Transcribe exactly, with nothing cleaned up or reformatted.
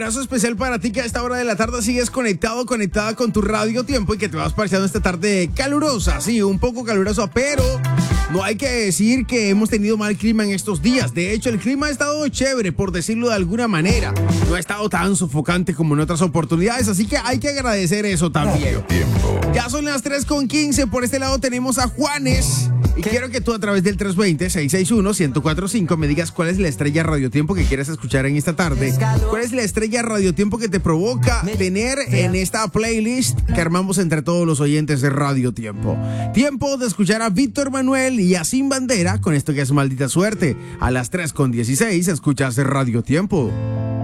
abrazo especial para ti que a esta hora de la tarde sigues conectado, conectada con tu Radio Tiempo y que te vas pareciendo esta tarde calurosa, sí, un poco calurosa, pero no hay que decir que hemos tenido mal clima en estos días. De hecho, el clima ha estado chévere, por decirlo de alguna manera. No ha estado tan sofocante como en otras oportunidades, así que hay que agradecer eso también. Ya son las tres con quince, por este lado tenemos a Juanes. Y quiero que tú a través del tres dos cero, seis seis uno, uno cero cuatro cinco me digas cuál es la estrella Radio Tiempo que quieres escuchar en esta tarde. ¿Cuál es la estrella Radio Tiempo que te provoca tener en esta playlist que armamos entre todos los oyentes de Radio Tiempo? Tiempo de escuchar a Víctor Manuel y a Sin Bandera con esto que es Maldita Suerte. A las tres con dieciséis escuchas Radio Tiempo.